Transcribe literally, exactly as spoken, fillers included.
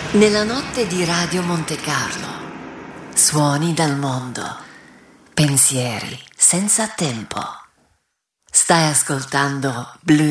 Nella notte di Radio Monte Carlo, suoni dal mondo, pensieri senza tempo. Stai ascoltando Blue